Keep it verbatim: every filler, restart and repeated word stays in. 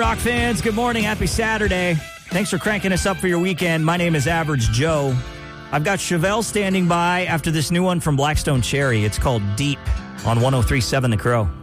Rock fans. Good morning. Happy Saturday. Thanks for cranking us up for your weekend. My name is Average Joe. I've got Chevelle standing by after this new one from Blackstone Cherry. It's called Deep on one oh three point seven The Crow.